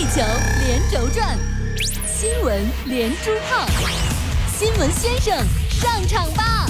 地球连轴转，新闻连珠炮，新闻先生上场吧！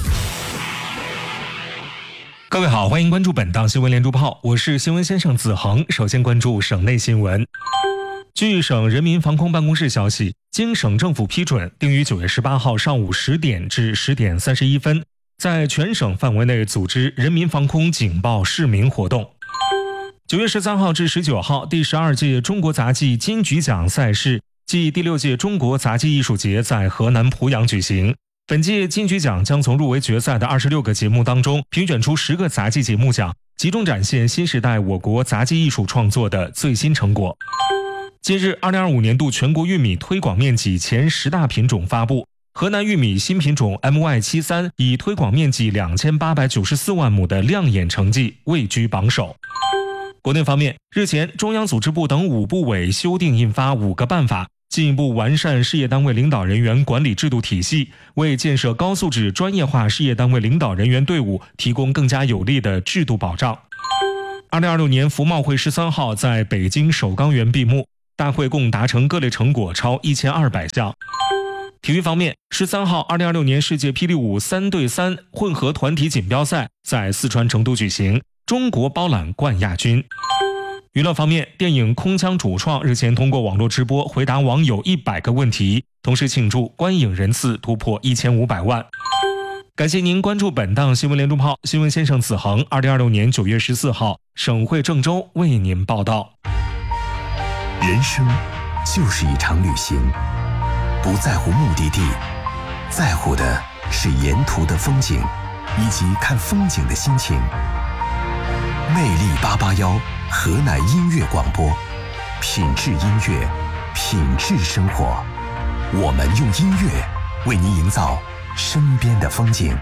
各位好，欢迎关注本档新闻连珠炮，我是新闻先生子恒。首先关注省内新闻。据省人民防空办公室消息，经省政府批准，定于9月18号上午10点至10点31分，在全省范围内组织人民防空警报市民活动。9月13号至19号，第12届中国杂技金曲奖赛事暨第6届中国杂技艺术节在河南濮阳举行。本届金曲奖将从入围决赛的26个节目当中评选出10个杂技节目奖，集中展现新时代我国杂技艺术创作的最新成果。近日，2025年度全国玉米推广面积前10大品种发布，河南玉米新品种 MY73 以推广面积2894万亩的亮眼成绩位居榜首。国内方面，日前中央组织部等5部委修订印发5个办法，进一步完善事业单位领导人员管理制度体系，为建设高素质专业化事业单位领导人员队伍提供更加有力的制度保障。2026年服贸会13号在北京首钢园闭幕，大会共达成各类成果超1200项。体育方面，13号2026年世界霹雳舞3对3混合团体锦标赛在四川成都举行，中国包揽冠亚军。娱乐方面，电影《空腔》主创日前通过网络直播回答网友100个问题，同时庆祝观影人次突破1500万。感谢您关注本档新闻连珠炮，新闻先生子恒2026年9月14号省会郑州为您报道。 人生就是一场旅行，不在乎目的地，在乎的是沿途的风景以及看风景的心情。魅力881河南音乐广播，品质音乐，品质生活。我们用音乐为您营造身边的风景。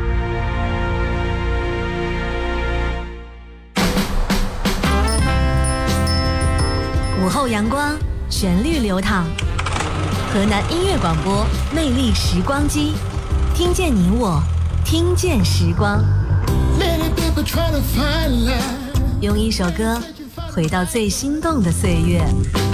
午后阳光，旋律流淌，河南音乐广播，魅力时光机，听见你我，听见时光。用一首歌回到最心动的岁月。